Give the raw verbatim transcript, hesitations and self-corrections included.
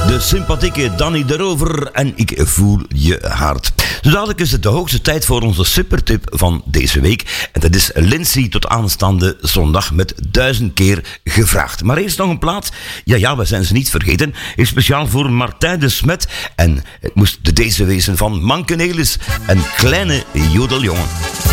De sympathieke Danny de Rover en ik voel je hart. Zo dadelijk is het de hoogste tijd voor onze supertip van deze week. En dat is Lindsay tot aanstaande zondag met duizend keer gevraagd. Maar eerst nog een plaat. Ja, ja, we zijn ze niet vergeten. Is speciaal voor Martijn de Smet. En het moest de deze wezen van Manke Nelis. Een kleine jodeljongen.